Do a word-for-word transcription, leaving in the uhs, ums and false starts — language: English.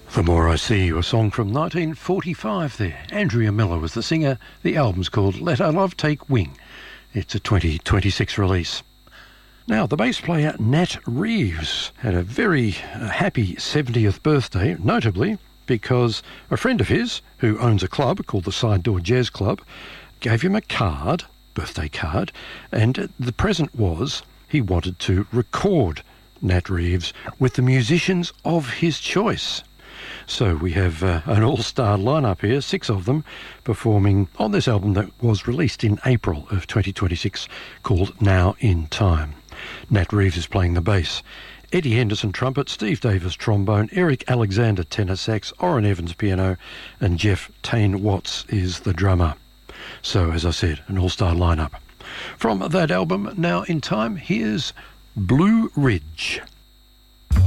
The More I See You, a song from nineteen forty-five there. Andrea Miller was the singer. The album's called Let Our Love Take Wing. It's a twenty twenty-six release. Now, the bass player Nat Reeves had a very uh, happy seventieth birthday, notably because a friend of his, who owns a club called the Side Door Jazz Club, gave him a card, birthday card, and the present was he wanted to record Nat Reeves with the musicians of his choice. So we have uh, an all-star lineup here, six of them, performing on this album that was released in April of twenty twenty-six called Now in Time. Nat Reeves is playing the bass. Eddie Henderson trumpet, Steve Davis trombone, Eric Alexander tenor sax, Orrin Evans piano, and Jeff Tane Watts is the drummer. So, as I said, an all-star lineup. From that album, Now in Time, here's Blue Ridge.